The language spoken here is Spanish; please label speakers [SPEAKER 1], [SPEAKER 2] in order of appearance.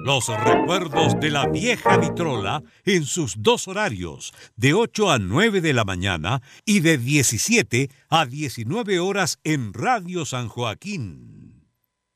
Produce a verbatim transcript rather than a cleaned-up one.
[SPEAKER 1] Los recuerdos de la vieja vitrola en sus dos horarios, de ocho a nueve de la mañana y de diecisiete a diecinueve horas en Radio San Joaquín.